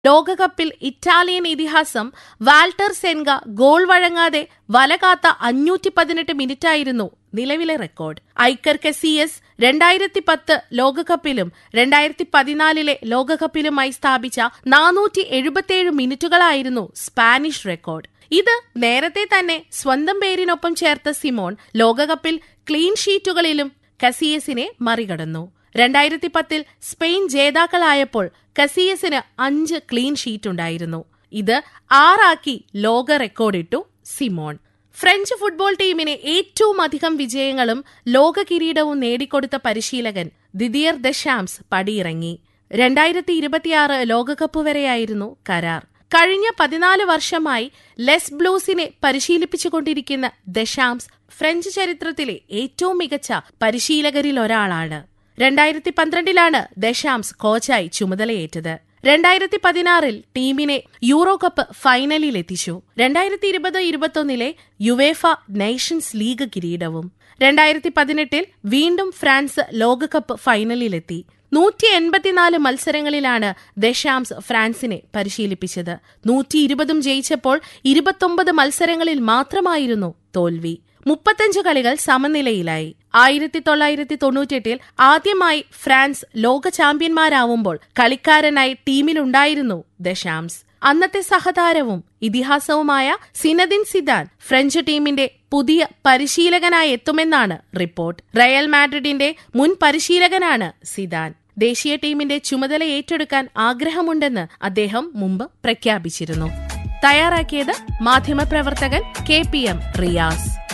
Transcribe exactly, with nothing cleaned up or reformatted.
ലോകകപ്പിൽ ഇറ്റാലിയൻ ഇതിഹാസം Walter സെൻഗ goal വഴങ്ങാതെ വലകാത്ത അഞ്ഞൂറ്റി പതിനെട്ട് മിനിറ്റായിരുന്നു നിലവിലെ റെക്കോർഡ്. ഐക്കർ കസിയസ് രണ്ടായിരത്തി പത്ത് ലോകകപ്പിലും രണ്ടായിരത്തി പതിനാലിലെ ലോകകപ്പിലുമായി സ്ഥാപിച്ച നാനൂറ്റി എഴുപത്തിയേഴ് മിനിറ്റുകളായിരുന്നു സ്പാനിഷ് റെക്കോർഡ്. ഇത് നേരത്തെ തന്നെ സ്വന്തം പേരിനൊപ്പം ചേർത്ത സിമോൺ ലോകകപ്പിൽ ക്ലീൻ ഷീറ്റുകളിലും കസിയസിനെ മറികടന്നു. രണ്ടായിരത്തി പത്തിൽ സ്പെയിൻ ജേതാക്കളായപ്പോൾ കസിയസിന് അഞ്ച് ക്ലീൻ ഷീറ്റുണ്ടായിരുന്നു. ഇത് ആറാക്കി ലോക റെക്കോർഡിട്ടു സിമോൺ. ഫ്രഞ്ച് ഫുട്ബോൾ ടീമിന് ഏറ്റവും അധികം വിജയങ്ങളും ലോക കിരീടവും നേടിക്കൊടുത്ത പരിശീലകൻ ദിദിയർ ദെഷാംസ് പടിയിറങ്ങി. രണ്ടായിരത്തി ഇരുപത്തിയാറ് ലോകകപ്പ് വരെയായിരുന്നു കരാർ. കഴിഞ്ഞ പതിനാല് വർഷമായി ലെസ് ബ്ലൂസിനെ പരിശീലിപ്പിച്ചുകൊണ്ടിരിക്കുന്ന ദെഷാംസ് ഫ്രഞ്ച് ചരിത്രത്തിലെ ഏറ്റവും മികച്ച പരിശീലകരിലൊരാളാണ്. രണ്ടായിരത്തി പന്ത്രണ്ടിലാണ് ദെഷാംസ് കോച്ചായി ചുമതലയേറ്റത്. രണ്ടായിരത്തി പതിനാറിൽ ടീമിനെ യൂറോ കപ്പ് ഫൈനലിലെത്തിച്ചു. രണ്ടായിരത്തി ഇരുപത് ഇരുപത്തൊന്നിലെ യുവേഫ നേഷൻസ് ലീഗ് കിരീടവും. രണ്ടായിരത്തി പതിനെട്ടിൽ വീണ്ടും ഫ്രാൻസ് ലോകകപ്പ് ഫൈനലിലെത്തി. നൂറ്റി എൺപത്തിനാല് മത്സരങ്ങളിലാണ് ദെഷാംസ് ഫ്രാൻസിനെ പരിശീലിപ്പിച്ചത്. നൂറ്റി ഇരുപതും ജയിച്ചപ്പോൾ ഇരുപത്തൊമ്പത് മത്സരങ്ങളിൽ മാത്രമായിരുന്നു തോൽവി. മുപ്പത്തഞ്ച് കളികൾ സമനിലയിലായി. ആയിരത്തി തൊള്ളായിരത്തി തൊണ്ണൂറ്റിയെട്ടിൽ ആദ്യമായി ഫ്രാൻസ് ലോക ചാമ്പ്യന്മാരാവുമ്പോൾ കളിക്കാരനായി ടീമിലുണ്ടായിരുന്നു ദെഷാംസ്. അന്നത്തെ സഹതാരവും ഇതിഹാസവുമായ സിനദിൻ സിദാൻ ഫ്രഞ്ച് ടീമിന്റെ പുതിയ പരിശീലകനായി എത്തുമെന്നാണ് റിപ്പോർട്ട്. റയൽ മാഡ്രിഡിന്റെ മുൻ പരിശീലകനാണ് സിദാൻ. ദേശീയ ടീമിന്റെ ചുമതല ഏറ്റെടുക്കാൻ ആഗ്രഹമുണ്ടെന്ന് അദ്ദേഹം മുമ്പ് പ്രഖ്യാപിച്ചിരുന്നു. തയ്യാറാക്കിയത് മാധ്യമപ്രവർത്തകൻ കെ പി എം റിയാസ്.